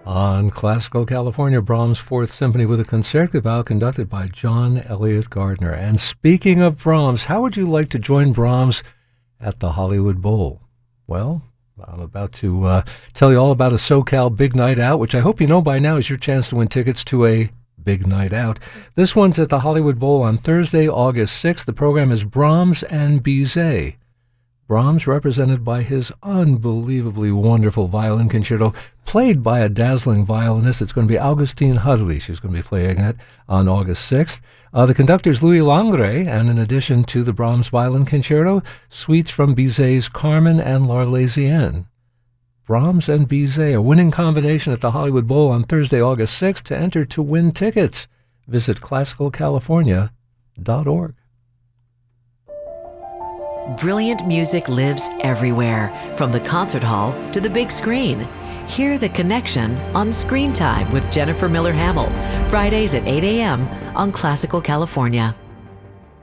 On Classical California, Brahms' Fourth Symphony with a Concertgebouw conducted by John Elliott Gardner. And speaking of Brahms, how would you like to join Brahms at the Hollywood Bowl? Well, I'm about to tell you all about a SoCal Big Night Out, which I hope you know by now is your chance to win tickets to a big night out. This one's at the Hollywood Bowl on Thursday, August 6th. The program is Brahms and Bizet. Brahms, represented by his unbelievably wonderful violin concerto, played by a dazzling violinist. It's going to be Augustine Hudley. She's going to be playing it on August 6th. The conductor is Louis Langret, and in addition to the Brahms violin concerto, suites from Bizet's Carmen and L'Arlésienne. Brahms and Bizet, a winning combination at the Hollywood Bowl on Thursday, August 6th. To enter to win tickets, visit classicalcalifornia.org. Brilliant music lives everywhere, from the concert hall to the big screen. Hear The Connection on Screen Time with Jennifer Miller Hamill, Fridays at 8 a.m. on Classical California.